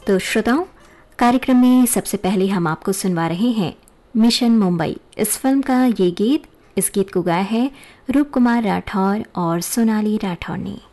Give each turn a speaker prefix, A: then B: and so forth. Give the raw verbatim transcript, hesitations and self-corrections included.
A: तो श्रोताओं, कार्यक्रम में सबसे पहले हम आपको सुनवा रहे हैं मिशन मुंबई इस फिल्म का ये गीत। इस गीत को गाया है रूप कुमार राठौर और सोनाली राठौर ने।